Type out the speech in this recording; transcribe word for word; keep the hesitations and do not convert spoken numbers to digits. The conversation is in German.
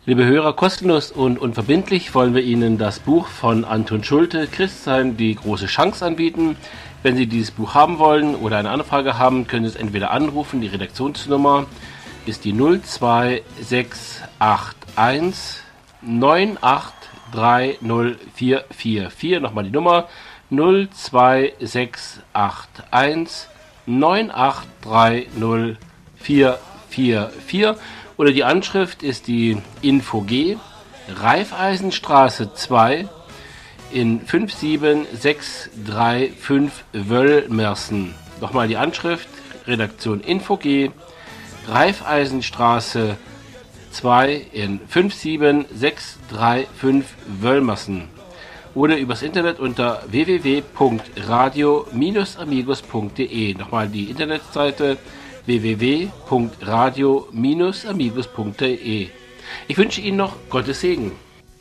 Liebe Hörer, kostenlos und unverbindlich wollen wir Ihnen das Buch von Anton Schulte, Christsein, die große Chance anbieten. Wenn Sie dieses Buch haben wollen oder eine Anfrage haben, können Sie es entweder anrufen. Die Redaktionsnummer ist die null zwei sechs acht eins neun acht drei null vier vier vier. Nochmal die Nummer null zwei sechs acht eins neun acht drei null vier vier vier. Oder die Anschrift ist die Info G, Raiffeisenstraße zwei in fünf sieben sechs drei fünf Wöllmersen. Nochmal die Anschrift, Redaktion Info G, Raiffeisenstraße zwei in fünf sieben sechs drei fünf Wöllmersen. Oder übers Internet unter w w w punkt radio Bindestrich amigos punkt de. Nochmal die Internetseite w w w punkt radio Bindestrich amigos punkt de. Ich wünsche Ihnen noch Gottes Segen.